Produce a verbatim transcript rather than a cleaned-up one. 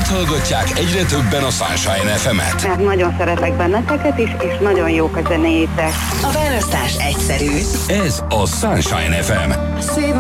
Miért hallgatják egyre többen a Sunshine ef emet? Mert nagyon szeretek benneteket is, és nagyon jók a zenéitek. A választás egyszerű. Ez a Sunshine ef em.